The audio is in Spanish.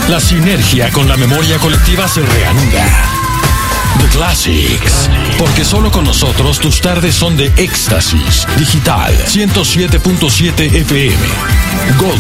La sinergia con la memoria colectiva se reanuda. The Classics. Porque solo con nosotros tus tardes son de éxtasis. Digital 107.7 FM. Gold